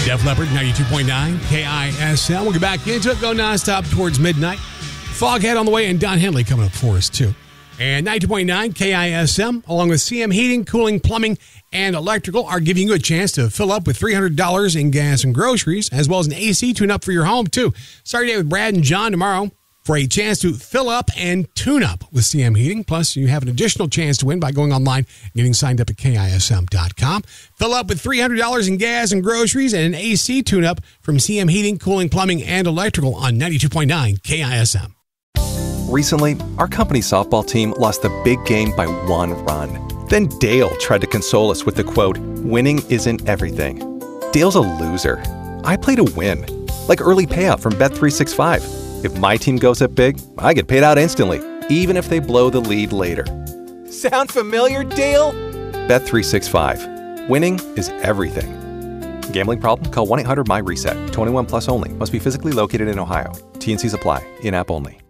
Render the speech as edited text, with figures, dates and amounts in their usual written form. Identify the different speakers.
Speaker 1: Def Leppard, 92.9 KISM. We'll get back into it. Go nonstop towards midnight. Foghead on the way, and Don Henley coming up for us, too. And 92.9 KISM, along with CM Heating, Cooling, Plumbing, and Electrical, are giving you a chance to fill up with $300 in gas and groceries, as well as an AC tune-up for your home, too. Start your day with Brad and John tomorrow for a chance to fill up and tune up with CM Heating. Plus, you have an additional chance to win by going online and getting signed up at KISM.com. Fill up with $300 in gas and groceries and an AC tune-up from CM Heating, Cooling, Plumbing, and Electrical on 92.9 KISM.
Speaker 2: Recently, our company softball team lost the big game by 1 run. Then Dale tried to console us with the quote, "Winning isn't everything." Dale's a loser. I play to win, like early payout from Bet365. If my team goes up big, I get paid out instantly, even if they blow the lead later. Sound familiar, Dale? Bet365. Winning is everything. Gambling problem? Call 1-800-MY-RESET. 21 plus only. Must be physically located in Ohio. T&Cs apply. In-app only.